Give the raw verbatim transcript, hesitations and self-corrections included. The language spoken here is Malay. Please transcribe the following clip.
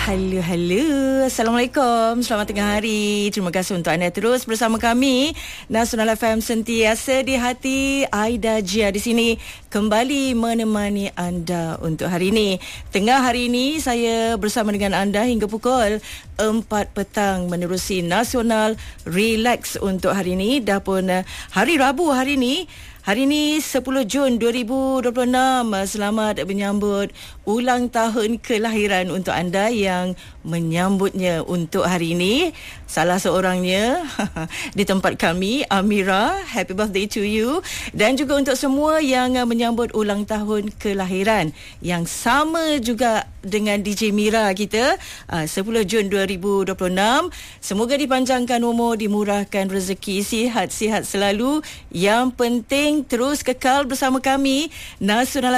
Halo, halo. Assalamualaikum. Selamat tengah hari. Terima kasih untuk anda terus bersama kami. Nasional F M sentiasa di hati. Aida Jia di sini kembali menemani anda untuk hari ini. Tengah hari ini saya bersama dengan anda hingga pukul empat petang menerusi Nasional Relax untuk hari ini. Dah pun hari Rabu hari ini. Hari ini sepuluh Jun dua ribu dua puluh enam. Selamat menyambut ulang tahun kelahiran untuk anda yang menyambutnya untuk hari ini. Salah seorangnya di tempat kami, Amira. Happy birthday to you. Dan juga untuk semua yang menyambut ulang tahun kelahiran yang sama juga dengan D J Mira kita, sepuluh Jun dua ribu dua puluh enam. Semoga dipanjangkan umur, dimurahkan rezeki, sihat-sihat selalu. Yang penting terus kekal bersama kami Nasional